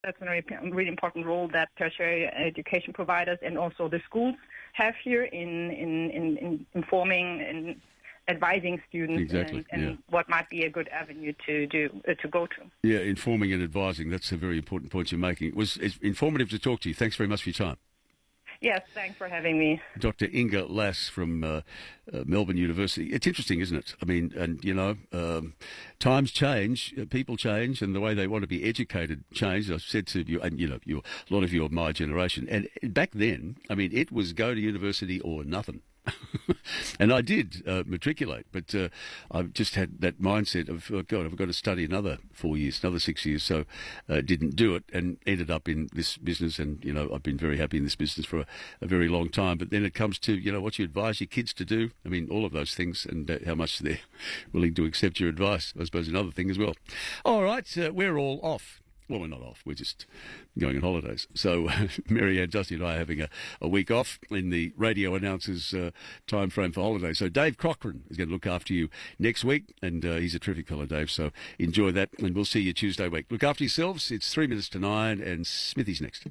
That's a really important role that tertiary education providers and also the schools have here in informing and advising students and what might be a good avenue to go to. Yeah, informing and advising. That's a very important point you're making. It's informative to talk to you. Thanks very much for your time. Yes, thanks for having me. Dr. Inga Lass from Melbourne University. It's interesting, isn't it? I mean, and, times change, people change, and the way they want to be educated change. I've said to you, and, a lot of you are my generation. And back then, I mean, it was go to university or nothing. And I did matriculate, but I've just had that mindset of, oh God, I've got to study another 4 years, another 6 years. So didn't do it and ended up in this business. And, I've been very happy in this business for a very long time. But then it comes to, what you advise your kids to do. I mean, all of those things and how much they're willing to accept your advice, I suppose, another thing as well. All right, we're all off. Well, we're not off. We're just going on holidays. So Mary Ann, Dusty and I are having a week off in the radio announcers' time frame for holidays. So Dave Cochran is going to look after you next week, and he's a terrific fellow, Dave. So enjoy that, and we'll see you Tuesday week. Look after yourselves. It's 3 minutes to 9, and Smithy's next.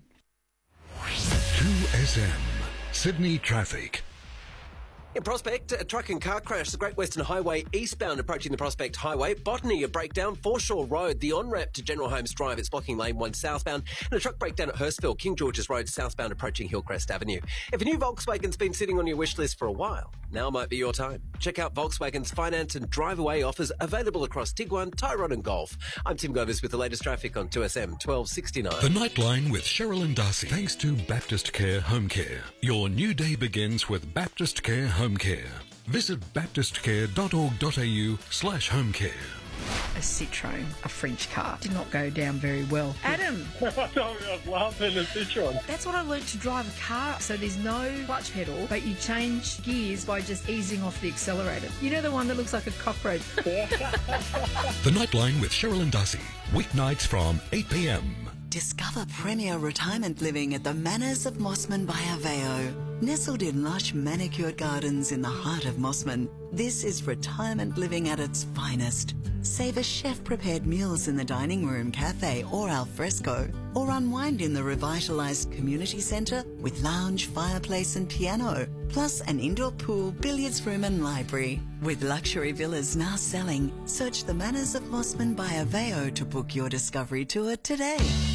2SM, Sydney Traffic. In Prospect, a truck and car crash, the Great Western Highway eastbound approaching the Prospect Highway. Botany, a breakdown, Foreshore Road, the on-ramp to General Holmes Drive, it's blocking lane 1 southbound, and a truck breakdown at Hurstville, King George's Road, southbound approaching Hillcrest Avenue. If a new Volkswagen's been sitting on your wish list for a while, now might be your time. Check out Volkswagen's finance and drive-away offers available across Tiguan, Tyrone and Golf. I'm Tim Govers with the latest traffic on 2SM 1269. The Nightline with Cheryl and Darcy. Thanks to Baptist Care Home Care. Your new day begins with Baptist Care Home Care. Visit baptistcare.org.au/home care. A Citroen, a French car, did not go down very well. Adam! I was laughing at Citroen. That's what I learned to drive a car. So there's no clutch pedal, but you change gears by just easing off the accelerator. You know the one that looks like a cockroach? The Nightline with Cheryl and Darcy. Weeknights from 8 p.m. Discover premier retirement living at the Manors of Mossman by Aveo. Nestled in lush manicured gardens in the heart of Mossman, this is retirement living at its finest. Savor chef-prepared meals in the dining room, cafe or al fresco, or unwind in the revitalised community centre with lounge, fireplace and piano, plus an indoor pool, billiards room and library. With luxury villas now selling, search the Manors of Mossman by Aveo to book your discovery tour today.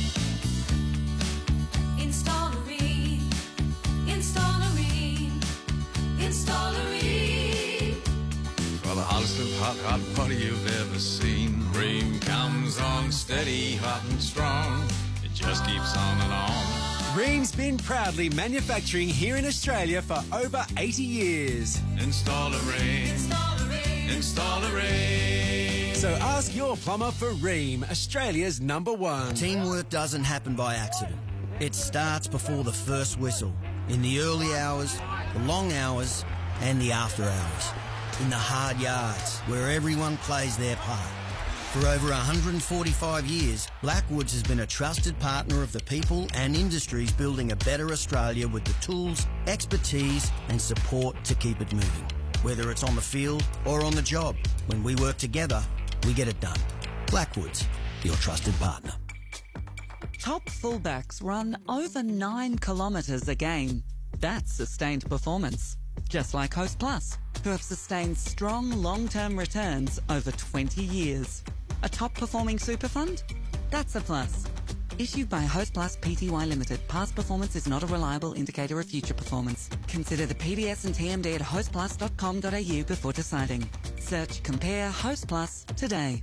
Installery, Installery, Installery. For the hottest of hot water you've ever seen. Ream comes on steady, hot and strong. It just keeps on and on. Ream's been proudly manufacturing here in Australia for over 80 years. Install a Ream. Install a Ream. So ask your plumber for Ream, Australia's #1. Teamwork doesn't happen by accident. It starts before the first whistle, in the early hours, the long hours, and the after hours. In the hard yards, where everyone plays their part. For over 145 years, Blackwoods has been a trusted partner of the people and industries building a better Australia with the tools, expertise and support to keep it moving. Whether it's on the field or on the job, when we work together, we get it done. Blackwoods, your trusted partner. Top fullbacks run over 9 kilometres a game. That's sustained performance. Just like Host Plus, who have sustained strong long-term returns over 20 years. A top-performing super fund? That's a plus. Issued by Host Plus Pty Limited. Past performance is not a reliable indicator of future performance. Consider the PDS and TMD at hostplus.com.au before deciding. Search Compare Host Plus today.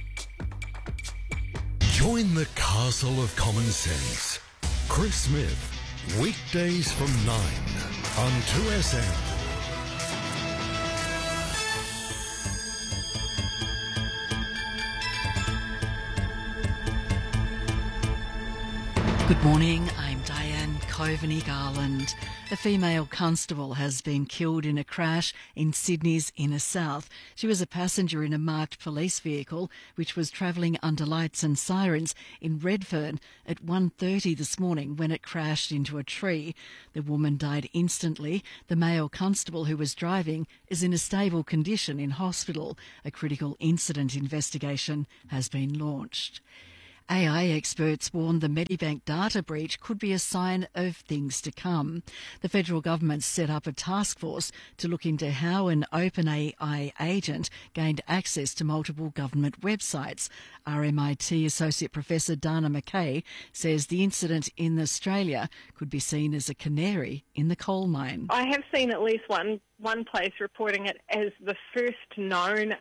Join the castle of common sense. Chris Smith, weekdays from 9 on 2SM. Good morning, I'm Diane Coveney Garland. A female constable has been killed in a crash in Sydney's inner south. She was a passenger in a marked police vehicle which was travelling under lights and sirens in Redfern at 1:30 this morning when it crashed into a tree. The woman died instantly. The male constable who was driving is in a stable condition in hospital. A critical incident investigation has been launched. AI experts warn the Medibank data breach could be a sign of things to come. The federal government set up a task force to look into how an OpenAI agent gained access to multiple government websites. RMIT Associate Professor Dana McKay says the incident in Australia could be seen as a canary in the coal mine. I have seen at least one place reporting it as the first known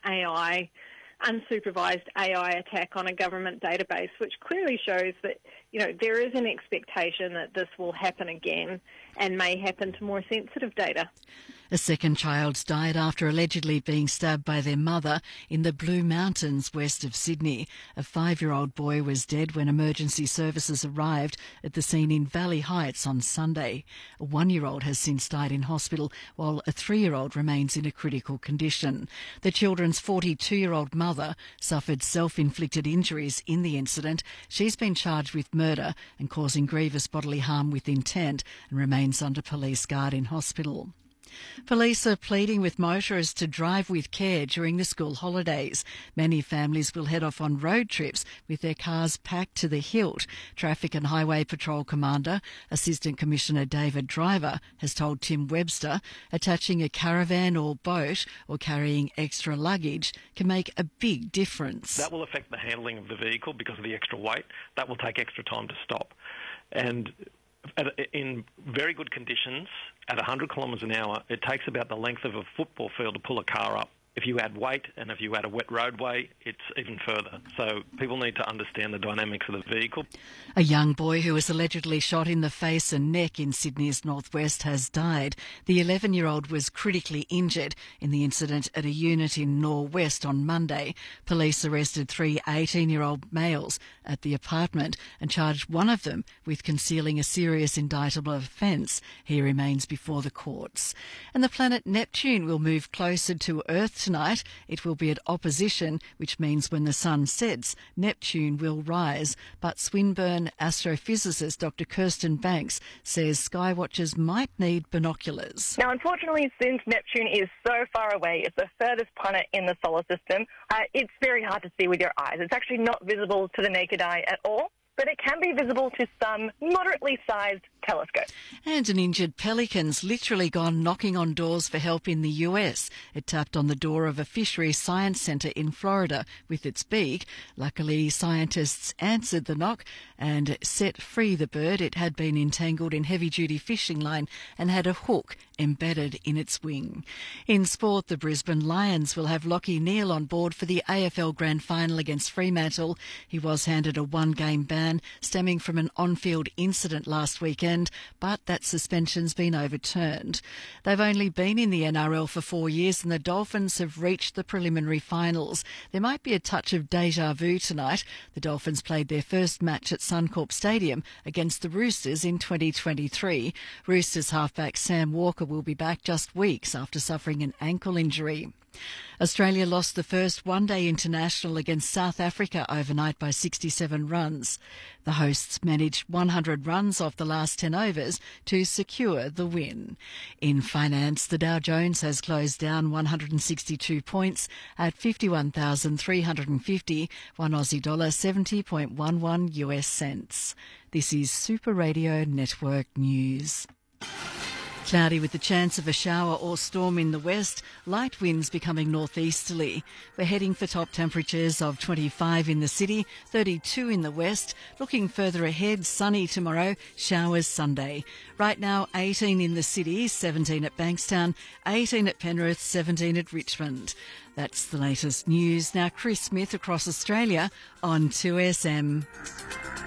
unsupervised AI attack on a government database, which clearly shows that, there is an expectation that this will happen again and may happen to more sensitive data. A second child died after allegedly being stabbed by their mother in the Blue Mountains west of Sydney. A 5-year-old boy was dead when emergency services arrived at the scene in Valley Heights on Sunday. A 1-year-old has since died in hospital, while a 3-year-old remains in a critical condition. The children's 42-year-old mother suffered self-inflicted injuries in the incident. She's been charged with murder and causing grievous bodily harm with intent and remains under police guard in hospital. Police are pleading with motorists to drive with care during the school holidays. Many families will head off on road trips with their cars packed to the hilt. Traffic and Highway Patrol Commander, Assistant Commissioner David Driver, has told Tim Webster attaching a caravan or boat or carrying extra luggage can make a big difference. That will affect the handling of the vehicle because of the extra weight. That will take extra time to stop. And in very good conditions, at 100 kilometres an hour, it takes about the length of a football field to pull a car up. If you add weight and if you add a wet roadway, it's even further. So people need to understand the dynamics of the vehicle. A young boy who was allegedly shot in the face and neck in Sydney's northwest has died. The 11-year-old was critically injured in the incident at a unit in Norwest on Monday. Police arrested 3 18-year-old males at the apartment and charged one of them with concealing a serious indictable offence. He remains before the courts. And the planet Neptune will move closer to Earth tonight. It will be at opposition, which means when the sun sets, Neptune will rise. But Swinburne astrophysicist Dr. Kirsten Banks says skywatchers might need binoculars. Now, unfortunately, since Neptune is so far away, it's the furthest planet in the solar system, it's very hard to see with your eyes. It's actually not visible to the naked eye at all, but it can be visible to some moderately sized telescopes. And an injured pelican's literally gone knocking on doors for help in the US. It tapped on the door of a fisheries science centre in Florida with its beak. Luckily, scientists answered the knock and set free the bird. It had been entangled in heavy-duty fishing line and had a hook embedded in its wing. In sport, the Brisbane Lions will have Lachie Neale on board for the AFL Grand Final against Fremantle. He was handed a 1-game ban stemming from an on-field incident last weekend, but that suspension's been overturned. They've only been in the NRL for 4 years and the Dolphins have reached the preliminary finals. There might be a touch of deja vu tonight. The Dolphins played their first match at Suncorp Stadium against the Roosters in 2023. Roosters halfback Sam Walker will be back just weeks after suffering an ankle injury. Australia lost the first one-day international against South Africa overnight by 67 runs. The hosts managed 100 runs off the last 10 overs to secure the win. In finance, the Dow Jones has closed down 162 points at 51,350, one Aussie dollar 70.11 US cents. This is Super Radio Network News. Cloudy with the chance of a shower or storm in the west, light winds becoming northeasterly. We're heading for top temperatures of 25 in the city, 32 in the west. Looking further ahead, sunny tomorrow, showers Sunday. Right now, 18 in the city, 17 at Bankstown, 18 at Penrith, 17 at Richmond. That's the latest news. Now, Chris Smith across Australia on 2SM.